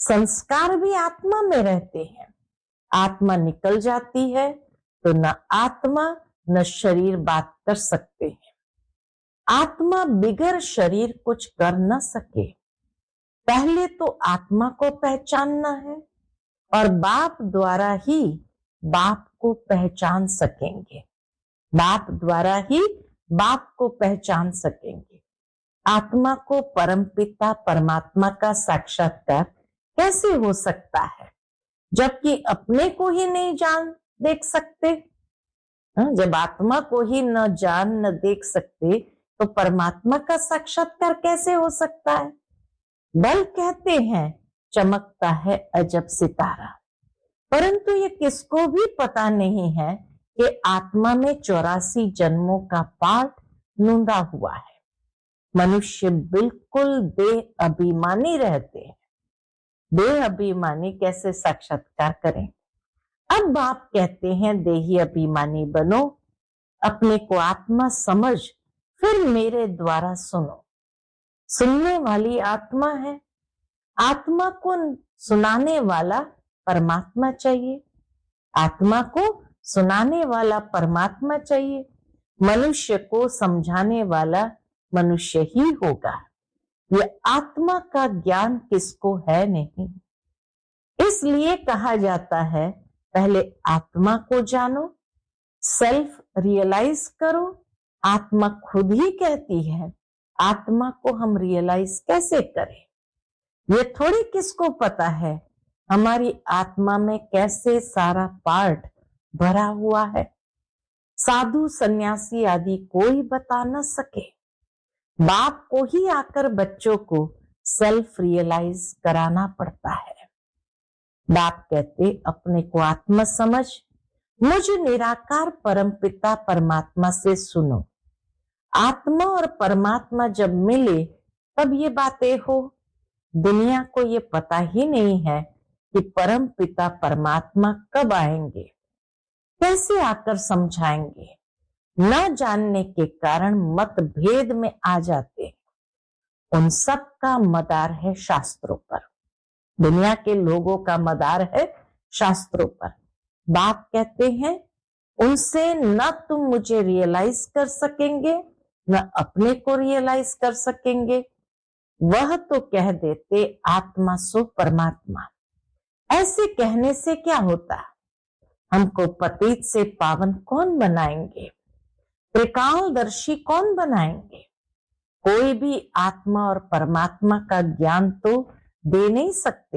संस्कार भी आत्मा में रहते हैं। आत्मा निकल जाती है तो न आत्मा न शरीर बात कर सकते हैं। आत्मा बिगर शरीर कुछ कर न सके। पहले तो आत्मा को पहचानना है और बाप द्वारा ही बाप को पहचान सकेंगे। बाप द्वारा ही बाप को पहचान सकेंगे। आत्मा को परमपिता परमात्मा का साक्षात्कार कैसे हो सकता है जबकि अपने को ही नहीं जान देख सकते? जब आत्मा को ही न जान न देख सकते तो परमात्मा का साक्षात्कार कैसे हो सकता है? बल कहते हैं चमकता है अजब सितारा, परंतु ये किसको भी पता नहीं है कि आत्मा में 84 जन्मों का पाठ लूंधा हुआ है। मनुष्य बिल्कुल बेअभिमानी रहते हैं। बेअभिमानी कैसे साक्षात्कार करें? अब बाप कहते हैं देही अभिमानी बनो, अपने को आत्मा समझ, फिर मेरे द्वारा सुनो। सुनने वाली आत्मा है। आत्मा को सुनाने वाला परमात्मा चाहिए। आत्मा को सुनाने वाला परमात्मा चाहिए। मनुष्य को समझाने वाला मनुष्य ही होगा। ये आत्मा का ज्ञान किसको है नहीं। इसलिए कहा जाता है पहले आत्मा को जानो, सेल्फ रियलाइज करो। आत्मा खुद ही कहती है। आत्मा को हम रियलाइज कैसे करें? ये थोड़ी किसको पता है हमारी आत्मा में कैसे सारा पार्ट भरा हुआ है। साधु सन्यासी आदि कोई बता न सके। बाप को ही आकर बच्चों को सेल्फ रियलाइज कराना पड़ता है। बाप कहते अपने को आत्मा समझ, मुझ निराकार परमपिता परमात्मा से सुनो। आत्मा और परमात्मा जब मिले तब ये बातें हो। दुनिया को ये पता ही नहीं है कि परम पिता परमात्मा कब आएंगे, कैसे आकर समझाएंगे। न जानने के कारण मतभेद में आ जाते हैं। उन सब का मदार है शास्त्रों पर। दुनिया के लोगों का मदार है शास्त्रों पर। बाप कहते हैं उनसे न तुम मुझे रियलाइज कर सकेंगे न अपने को रियलाइज कर सकेंगे। वह तो कह देते आत्मा सो परमात्मा। ऐसे कहने से क्या होता? हमको पतित से पावन कौन बनाएंगे? त्रिकालदर्शी कौन बनाएंगे? कोई भी आत्मा और परमात्मा का ज्ञान तो दे नहीं सकते।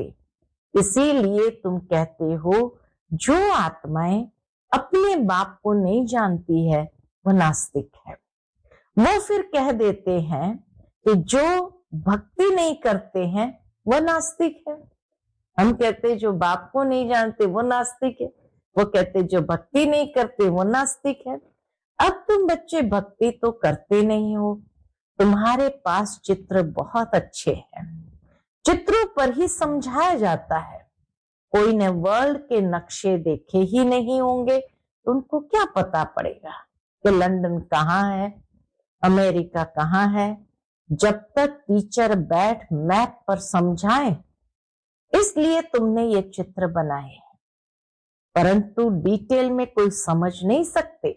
इसीलिए तुम कहते हो जो आत्माएं अपने बाप को नहीं जानती है वह नास्तिक है। वो फिर कह देते हैं कि जो भक्ति नहीं करते हैं वह नास्तिक है। हम कहते जो बाप को नहीं जानते वो नास्तिक है। वो कहते जो भक्ति नहीं करते वो नास्तिक है। अब तुम बच्चे भक्ति तो करते नहीं हो। तुम्हारे पास चित्र बहुत अच्छे हैं। चित्रों पर ही समझाया जाता है। कोई ने वर्ल्ड के नक्शे देखे ही नहीं होंगे तो उनको क्या पता पड़ेगा कि लंदन कहाँ है, अमेरिका कहाँ है, जब तक टीचर बैठ मैप पर समझाए। इसलिए तुमने ये चित्र बनाए हैं, परंतु डिटेल में कोई समझ नहीं सकते।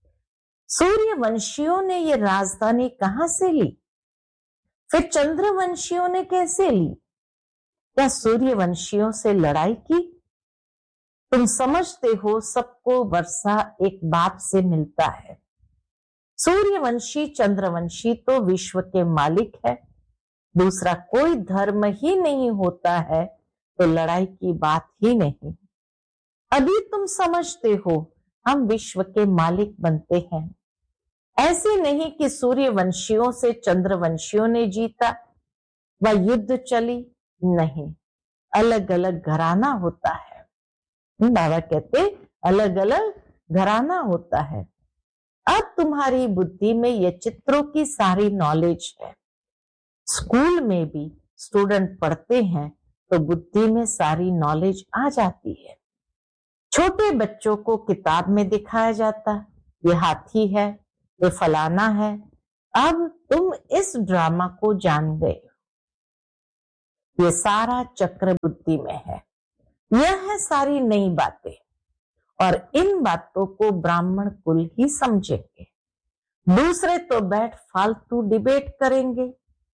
सूर्यवंशियों ने ये राजधानी कहां से ली? फिर चंद्रवंशियों ने कैसे ली? क्या सूर्यवंशियों से लड़ाई की? तुम समझते हो सबको वर्षा एक बाप से मिलता है। सूर्यवंशी चंद्रवंशी तो विश्व के मालिक है। दूसरा कोई धर्म ही नहीं होता है तो लड़ाई की बात ही नहीं। अभी तुम समझते हो हम विश्व के मालिक बनते हैं। ऐसे नहीं कि सूर्यवंशियों से चंद्रवंशियों ने जीता व युद्ध चली, नहीं। अलग अलग घराना होता है। बाबा कहते अलग अलग घराना होता है। अब तुम्हारी बुद्धि में ये चित्रों की सारी नॉलेज है। स्कूल में भी स्टूडेंट पढ़ते हैं तो बुद्धि में सारी नॉलेज आ जाती है। छोटे बच्चों को किताब में दिखाया जाता ये हाथी है, ये फलाना है। अब तुम इस ड्रामा को जान गए। ये सारा चक्र बुद्धि में है। यह है सारी नई बातें, और इन बातों को ब्राह्मण कुल ही समझेंगे। दूसरे तो बैठ फालतू डिबेट करेंगे।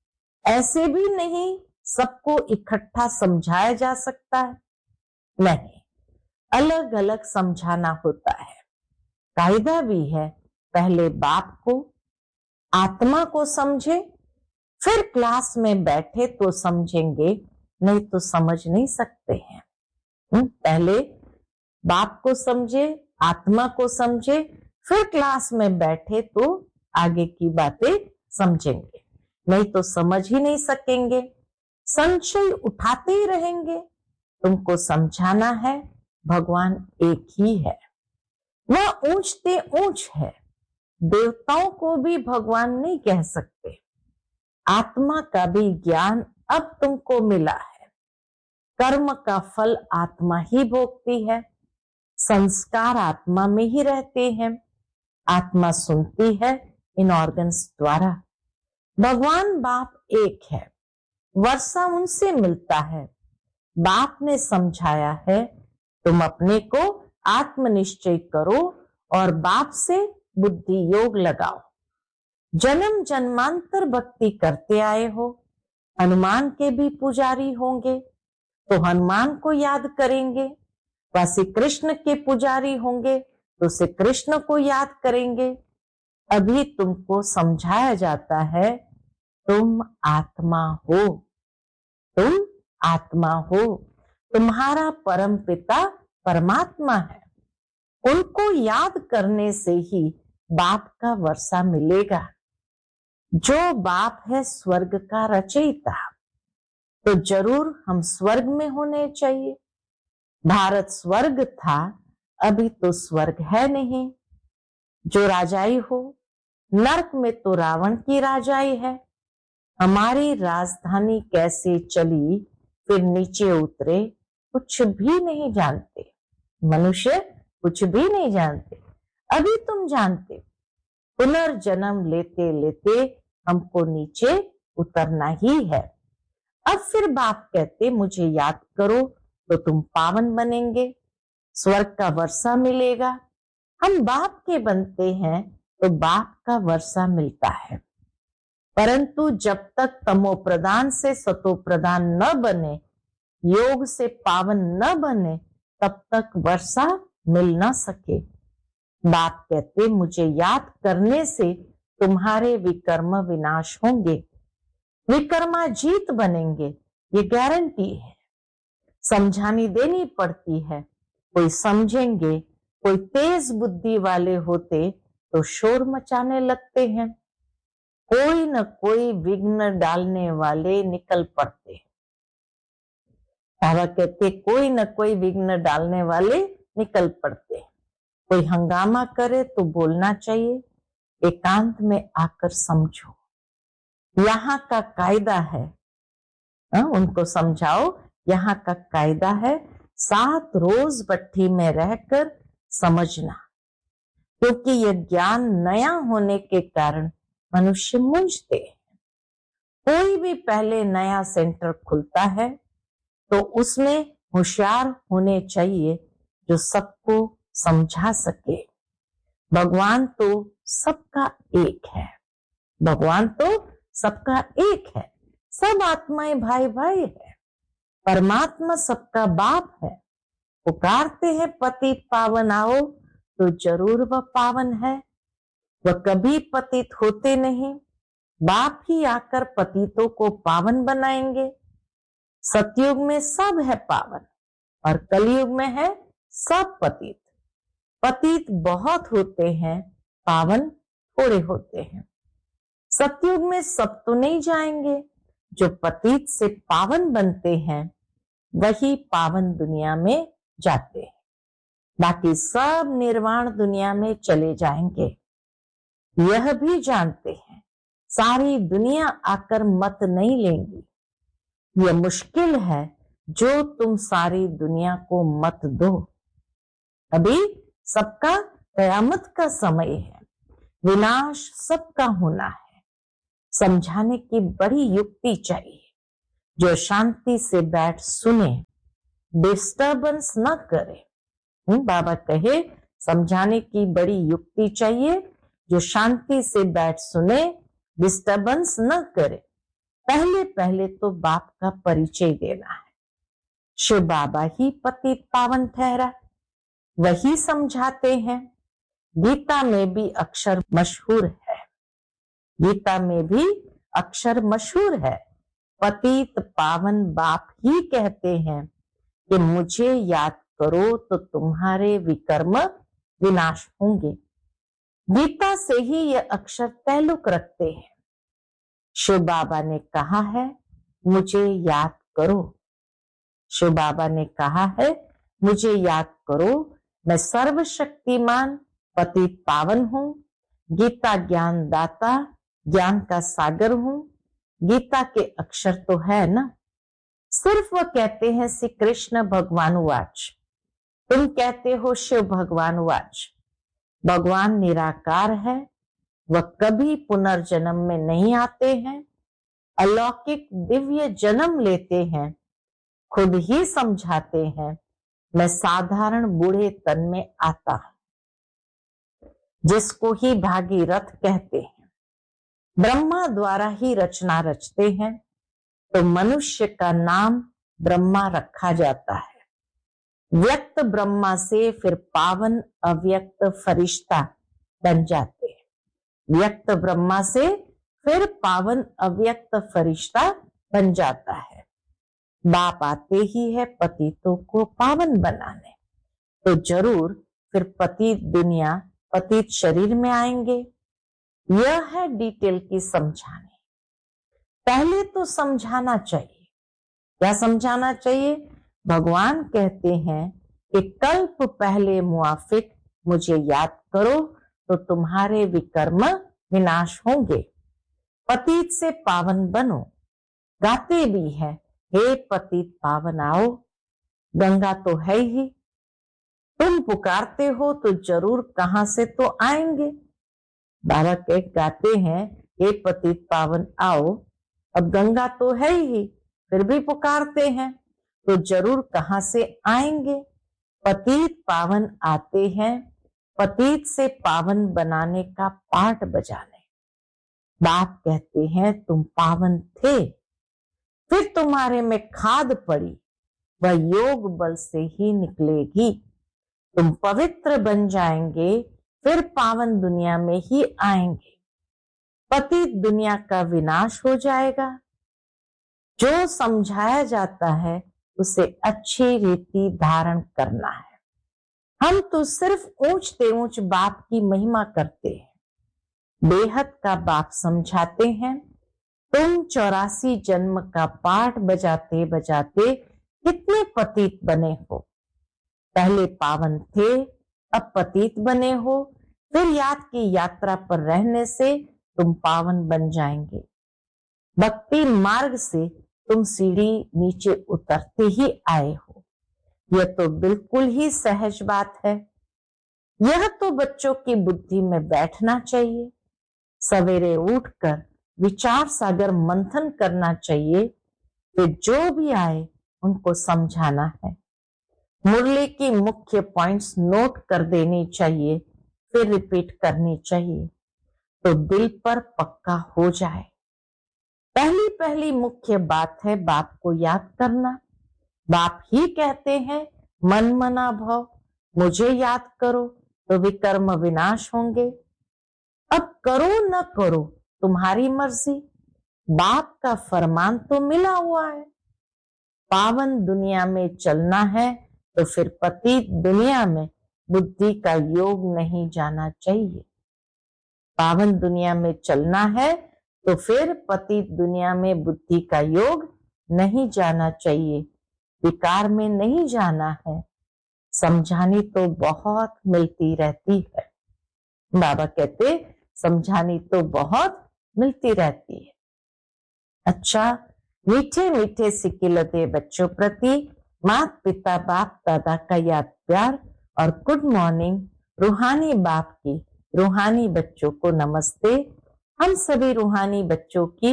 ऐसे भी नहीं सबको इकट्ठा समझाया जा सकता है, नहीं, अलग अलग समझाना होता है। कायदा भी है, पहले बाप को, आत्मा को समझे, फिर क्लास में बैठे तो समझेंगे, नहीं तो समझ नहीं सकते हैं। पहले बाप को समझे, आत्मा को समझे, फिर क्लास में बैठे तो आगे की बातें समझेंगे, नहीं तो समझ ही नहीं सकेंगे। संशय उठाते ही रहेंगे। तुमको समझाना है भगवान एक ही है, वह ऊंचते ऊंच है। देवताओं को भी भगवान नहीं कह सकते। आत्मा का भी ज्ञान अब तुमको मिला है। कर्म का फल आत्मा ही भोगती है, संस्कार आत्मा में ही रहते हैं। आत्मा सुनती है इन ऑर्गन्स द्वारा। भगवान बाप एक है, वर्षा उनसे मिलता है। बाप ने समझाया है, तुम अपने को आत्मनिश्चय करो और बाप से बुद्धि योग लगाओ। जन्म जन्मांतर भक्ति करते आए हो। हनुमान के भी पुजारी होंगे तो हनुमान को याद करेंगे, वह श्री कृष्ण के पुजारी होंगे तो श्री कृष्ण को याद करेंगे। अभी तुमको समझाया जाता है, तुम आत्मा हो, तुम आत्मा हो, तुम्हारा परम पिता परमात्मा है। उनको याद करने से ही बाप का वर्षा मिलेगा। जो बाप है स्वर्ग का रचयिता, तो जरूर हम स्वर्ग में होने चाहिए। भारत स्वर्ग था, अभी तो स्वर्ग है नहीं। जो राजाई हो, नरक में तो रावण की राजाई है। हमारी राजधानी कैसे चली फिर नीचे उतरे, कुछ भी नहीं जानते। मनुष्य कुछ भी नहीं जानते। अभी तुम जानते, पुनर्जन्म लेते लेते हमको नीचे उतरना ही है। अब फिर बाप कहते मुझे याद करो तो तुम पावन बनेंगे, स्वर्ग का वर्षा मिलेगा। हम बाप के बनते हैं तो बाप का वर्षा मिलता है। परंतु जब तक तमो प्रदान से सतो प्रदान न बने, योग से पावन न बने, तब तक वर्षा मिल न सके। बाप कहते मुझे याद करने से तुम्हारे विकर्म विनाश होंगे, विकर्माजीत बनेंगे, ये गारंटी है। समझानी देनी पड़ती है। कोई समझेंगे, कोई तेज बुद्धि वाले होते तो शोर मचाने लगते हैं। कोई न कोई विघ्न डालने वाले निकल पड़ते हैं। बाबा कहते कोई न कोई विघ्न डालने वाले निकल पड़ते हैं। कोई हंगामा करे तो बोलना चाहिए, एकांत में आकर समझो, यहाँ का कायदा है। उनको समझाओ, यहाँ का कायदा है, 7 रोज भट्ठी में रहकर समझना। क्योंकि यह ज्ञान नया होने के कारण मनुष्य मूंझते हैं। कोई भी पहले नया सेंटर खुलता है तो उसमें होशियार होने चाहिए जो सबको समझा सके। भगवान तो सबका एक है, भगवान तो सबका एक है। सब आत्माएं भाई भाई है। परमात्मा सबका बाप है। पुकारते हैं पतित पावन आओ, तो जरूर वह पावन है। वह कभी पतित होते नहीं, बाप ही आकर पतितों को पावन बनाएंगे। सतयुग में सब है पावन और कलयुग में है सब पतित। पतित बहुत होते हैं, पावन थोड़े होते हैं। सतयुग में सब तो नहीं जाएंगे, जो पतित से पावन बनते हैं वही पावन दुनिया में जाते हैं। बाकी सब निर्वाण दुनिया में चले जाएंगे। यह भी जानते हैं सारी दुनिया आकर मत नहीं लेंगी। यह मुश्किल है जो तुम सारी दुनिया को मत दो। अभी सबका कयामत का समय है, विनाश सबका होना है। समझाने की बड़ी युक्ति चाहिए। जो शांति से बैठ सुने, डिस्टर्बेंस न करे। बाबा कहे समझाने की बड़ी युक्ति चाहिए, जो शांति से बैठ सुने, डिस्टर्बेंस न करे। पहले पहले तो बाप का परिचय देना है। शिव बाबा ही पतित पावन ठहरा, वही समझाते हैं। गीता में भी अक्षर मशहूर है, गीता में भी अक्षर मशहूर है। पतित पावन बाप ही कहते हैं कि मुझे याद करो तो तुम्हारे विकर्म विनाश होंगे। गीता से ही ये अक्षर ताल्लुक रखते हैं। शिव बाबा ने कहा है मुझे याद करो, शिव बाबा ने कहा है मुझे याद करो, मैं सर्वशक्तिमान पतित पावन हूँ, गीता ज्ञान दाता, ज्ञान का सागर हूँ। गीता के अक्षर तो है ना। सिर्फ वो कहते हैं श्री कृष्ण भगवान वाच, तुम कहते हो शिव भगवान वाच। भगवान निराकार है, वह कभी पुनर्जन्म में नहीं आते हैं, अलौकिक दिव्य जन्म लेते हैं। खुद ही समझाते हैं मैं साधारण बूढ़े तन में आता हूं, जिसको ही भागीरथ कहते हैं। ब्रह्मा द्वारा ही रचना रचते हैं, तो मनुष्य का नाम ब्रह्मा रखा जाता है। व्यक्त ब्रह्मा से फिर पावन अव्यक्त फरिश्ता बन जाते हैं। व्यक्त ब्रह्मा से फिर पावन अव्यक्त फरिश्ता बन जाता है। बाप आते ही है पतितों को पावन बनाने, तो जरूर फिर पतित दुनिया, पतित शरीर में आएंगे। यह है डिटेल की समझाने। पहले तो समझाना चाहिए। क्या समझाना चाहिए? भगवान कहते हैं कि कल्प पहले मुआफिक मुझे याद करो तो तुम्हारे विकर्म विनाश होंगे। पतित से पावन बनो। गाते भी है हे पतित पावन आओ। गंगा तो है ही, तुम पुकारते हो तो जरूर कहां से तो आएंगे। बाबा के गाते हैं हे पतित पावन आओ। अब गंगा तो है ही, फिर भी पुकारते हैं तो जरूर कहां से आएंगे। पतित पावन आते हैं, पतित से पावन बनाने का पाठ बजाने। बाप कहते हैं तुम पावन थे, फिर तुम्हारे में खाद पड़ी, वह योग बल से ही निकलेगी। तुम पवित्र बन जाएंगे, फिर पावन दुनिया में ही आएंगे। पतित दुनिया का विनाश हो जाएगा। जो समझाया जाता है उसे अच्छी रीति धारण करना है। हम तो सिर्फ ऊंचते ऊंच बाप की महिमा करते हैं। बेहद का बाप समझाते हैं तुम 84 जन्म का पाठ बजाते बजाते कितने पतित बने हो। पहले पावन थे, अब पतित बने हो, फिर याद की यात्रा पर रहने से तुम पावन बन जाएंगे। भक्ति मार्ग से तुम सीढ़ी नीचे उतरते ही आए हो। यह तो बिल्कुल ही सहज बात है। यह तो बच्चों की बुद्धि में बैठना चाहिए। सवेरे उठकर विचार सागर मंथन करना चाहिए, फिर जो भी आए उनको समझाना है। मुरली की मुख्य पॉइंट्स नोट कर देनी चाहिए, फिर रिपीट करनी चाहिए, तो दिल पर पक्का हो जाए। पहली पहली मुख्य बात है बाप को याद करना। बाप ही कहते हैं मन मना भव, मुझे याद करो तो विकर्म विनाश होंगे। अब करो न करो तुम्हारी मर्जी, बाप का फरमान तो मिला हुआ है। पावन दुनिया में चलना है तो फिर पतित दुनिया में बुद्धि का योग नहीं जाना चाहिए। पावन दुनिया में चलना है तो फिर पतित दुनिया में बुद्धि का योग नहीं जाना चाहिए, विकार में नहीं जाना है। समझानी तो बहुत मिलती रहती है। बाबा कहते समझानी तो बहुत मिलती रहती है। अच्छा, मीठे मीठे सिकिलते बच्चों प्रति माता पिता बाप दादा का याद प्यार और गुड मॉर्निंग। रूहानी बाप की रूहानी बच्चों को नमस्ते। हम सभी रूहानी बच्चों की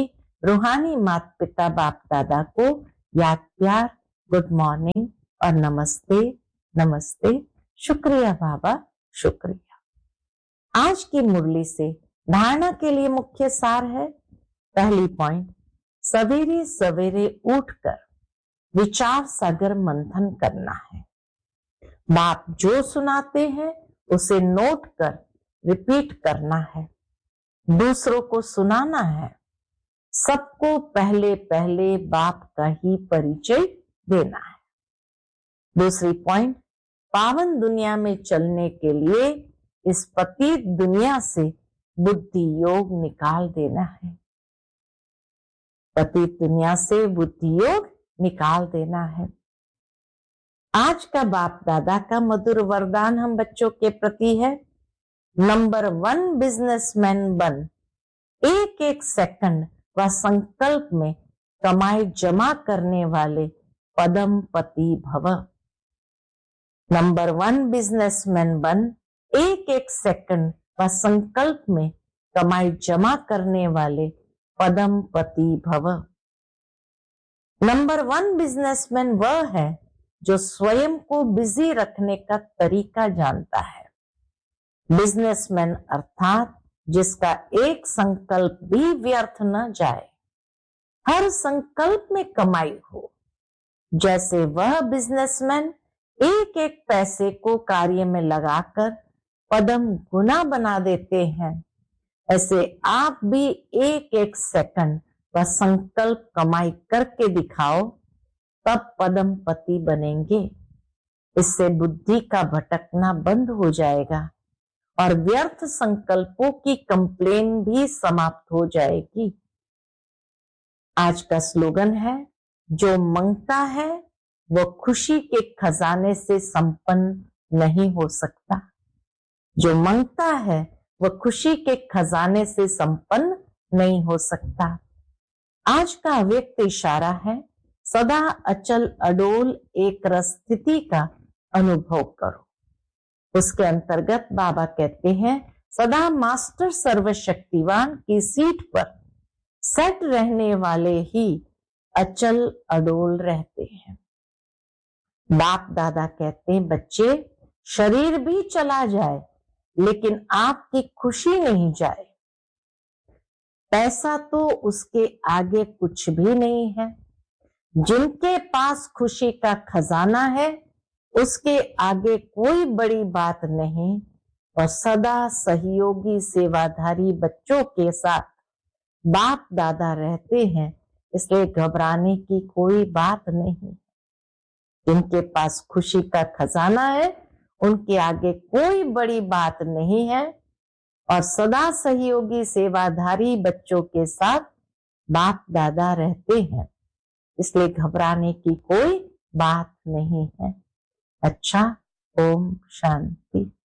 रूहानी माता पिता बाप दादा को याद प्यार, गुड मॉर्निंग और नमस्ते नमस्ते। शुक्रिया बाबा, शुक्रिया। आज की मुरली से धारणा के लिए मुख्य सार है। पहली पॉइंट, सवेरे सवेरे उठकर विचार सागर मंथन करना है। बाप जो सुनाते हैं उसे नोट कर रिपीट करना है, दूसरों को सुनाना है। सबको पहले पहले बाप का ही परिचय देना है। दूसरी पॉइंट, पावन दुनिया में चलने के लिए इस पतित दुनिया से बुद्धि योग निकाल देना है। पतित दुनिया से बुद्धि योग निकाल देना है। आज का बाप दादा का मधुर वरदान हम बच्चों के प्रति है, नंबर 1 बिजनेसमैन बन, एक एक सेकंड व संकल्प में कमाई जमा करने वाले पदम पति भव। नंबर 1 बिजनेसमैन बन, एक एक सेकंड व संकल्प में कमाई जमा करने वाले पदम पति भव। नंबर 1 बिजनेसमैन वह है जो स्वयं को बिजी रखने का तरीका जानता है। बिजनेसमैन अर्थात जिसका एक संकल्प भी व्यर्थ न जाए, हर संकल्प में कमाई हो। जैसे वह बिजनेसमैन एक एक पैसे को कार्य में लगाकर पदम गुना बना देते हैं, ऐसे आप भी एक एक सेकंड व संकल्प कमाई करके दिखाओ, तब पदम पति बनेंगे। इससे बुद्धि का भटकना बंद हो जाएगा और व्यर्थ संकल्पों की कंप्लेन भी समाप्त हो जाएगी। आज का स्लोगन है, जो मांगता है वो खुशी के खजाने से संपन्न नहीं हो सकता। जो मांगता है वो खुशी के खजाने से संपन्न नहीं हो सकता। आज का अव्यक्त इशारा है, सदा अचल अडोल एक रस स्थिति का अनुभव करो। उसके अंतर्गत बाबा कहते हैं, सदा मास्टर सर्वशक्तिवान की सीट पर सेट रहने वाले ही अचल अडोल रहते हैं। बाप दादा कहते हैं, बच्चे शरीर भी चला जाए लेकिन आपकी खुशी नहीं जाए। पैसा तो उसके आगे कुछ भी नहीं है। जिनके पास खुशी का खजाना है उसके आगे कोई बड़ी बात नहीं, और सदा सहयोगी सेवाधारी बच्चों के साथ बाप दादा रहते हैं, इसलिए घबराने की कोई बात नहीं। जिनके पास खुशी का खजाना है उनके आगे कोई बड़ी बात नहीं है, और सदा सहयोगी सेवाधारी बच्चों के साथ बाप दादा रहते हैं, इसलिए घबराने की कोई बात नहीं है। अच्छा, ओम शांति।